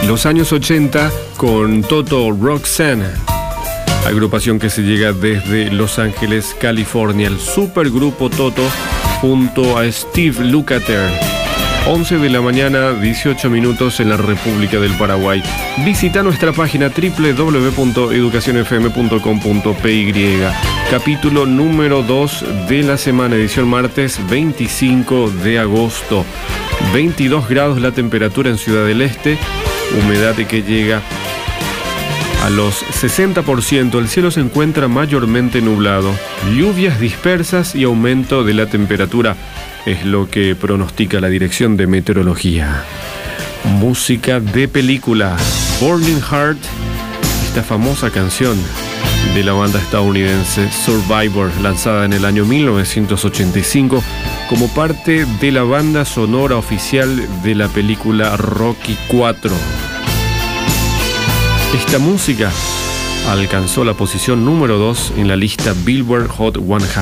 Los años 80 con Toto Roxanne, agrupación que se llega desde Los Ángeles, California, el supergrupo Toto junto a Steve Lukather. 11 de la mañana, 18 minutos en la República del Paraguay. Visita nuestra página www.educacionfm.com.py. Capítulo número 2 de la semana, edición martes 25 de agosto. 22 grados la temperatura en Ciudad del Este, humedad que llega a los 60%, el cielo se encuentra mayormente nublado, lluvias dispersas y aumento de la temperatura, es lo que pronostica la Dirección de Meteorología. Música de película, Burning Heart, esta famosa canción de la banda estadounidense Survivor, lanzada en el año 1985 como parte de la banda sonora oficial de la película Rocky IV. Esta música alcanzó la posición número 2 en la lista Billboard Hot 100.